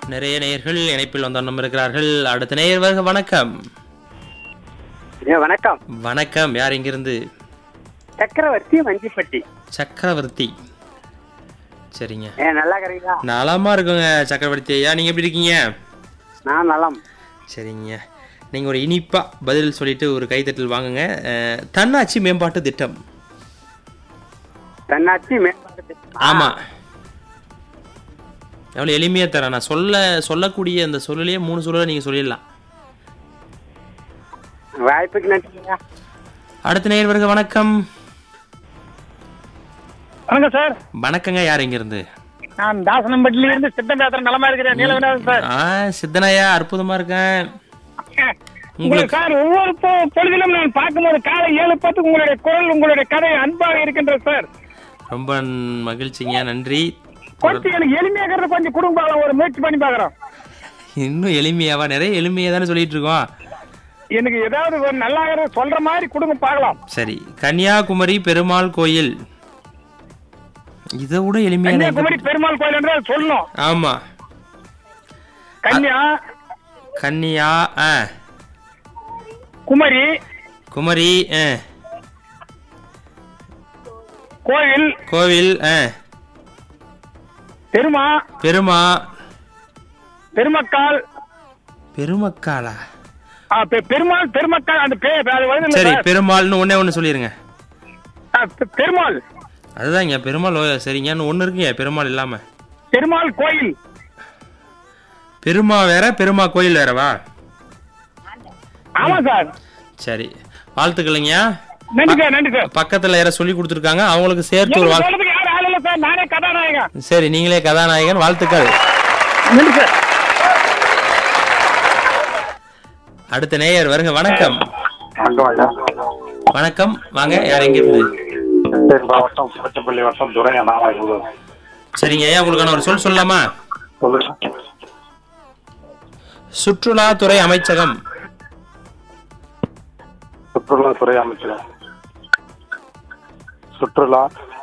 நிறைய நேயர்கள் இணைப்பில் வந்தவண்ணம் இருக்கிறார்கள். அடுத்த நேயர் வருக. வணக்கம். வணக்கம். வணக்கம். யார் இங்கிருந்து? சக்கரவர்த்தி வஞ்சிப்பட்டி. சக்கரவர்த்தி. சரிங்க. நல்லா இருக்கிறீங்களா? நலமா இருக்குங்க சக்கரவர்த்தி ஐயா. நீங்க எப்படி இருக்கீங்க? நான் நலம். சரிங்க. நீங்க ஒரு இனிப்பா பதில் சொல்லிட்டு ஒரு கைத்தட்டல் வாங்குங்க. தன்னாட்சி மேம்பாட்டு திட்டம். தன்னாட்சி மேம்பாட்டு திட்டம். ஆமா. எவ்வளவு எளிமையா தரேன். நான் சொல்லக்கூடிய அந்த சொல்லிலேயே 3 சொல்ல நீங்க சொல்லிடலாம். வாய்ப்புக்கு நன்றிங்க. அடுத்த நேயர் வருக. வணக்கம். வணக்கம் சார். வணக்கங்க. யார் இங்க இருந்து? நான் தாசனம்பட்டில இருந்து சித்தன் பேசுறேன். நலமா இருக்கிறேன். நீலவினோதன் சார். சித்தனையா அற்புதமா இருக்கேன். உங்களுக்கு சார் ஒவ்வொரு பொழுதிலும் நான் பார்க்கும்போது காலை 7:10 உங்களுடைய குரல் உங்களுடைய கதை அன்பாக இருக்கின்ற சார். ரொம்ப மகிழ்ச்சிங்க. நன்றி. கொஞ்சம் எனக்கு எளிமையாக கொஞ்சம் குடும்ப ஒரு முயற்சி பண்ணி பாக்குறோம். இன்னும் எளிமையாவா? நிறைய எளிமையா தானே சொல்லிட்டு இருக்கோம். எனக்கு ஏதாவது ஒரு நல்லா சொல்ற மாதிரி குடும்ப பார்க்கலாம். சரி. கன்னியாகுமரி பெருமாள் கோயில். இதை விட எளிமையான கன்னியாகுமரி பெருமாள் கோயில் என்றால் சொல்லணும். ஆமா. கன்னியா குமரி குமரி கோவில் கோவில் பெருமா பெருமக்கால் பெருமக்காலா? பெருமாள் பெருமக்கால் அந்த சரி. பெருமாள்னு ஒண்ணு சொல்லிருங்க. பெருமாள். அதுதாங்க பெருமாள். சரிங்க. ஒண்ணு இருக்குங்க பெருமாள் இல்லாம. பெருமாள் கோயில். பெருமா வேற பெருமா கோயில் வேறவா? ஆமா சார். சரி. வாழ்த்துக்கள்ங்க. நன்றி சார். நன்றி சார். பக்கத்துல யார சொல்லி கொடுத்துருக்காங்க, அவங்களுக்கு சேர்த்து ஒரு வாழ்த்து. நானே கதாநாயகன். சரி, நீங்களே கதாநாயகன். வாழ்த்துக்கள். நன்றி சார். அடுத்த நேயர் வருங்க. வணக்கம். வணக்கம். வாங்க. யார் எங்க இருந்து? சரிங்க ஐயா, உங்களுக்கான ஒரு சொல் சொல்லலாமா? சுற்றுலாத்துறை அமைச்சகம். சுற்றுலாத்துறை அமைச்சகம். சுற்றுலா